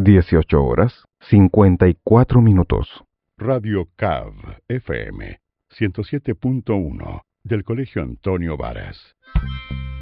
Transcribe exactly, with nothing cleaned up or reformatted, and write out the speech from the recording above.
dieciocho horas, cincuenta y cuatro minutos. Radio C A V F M ciento siete punto uno del Colegio Antonio Varas.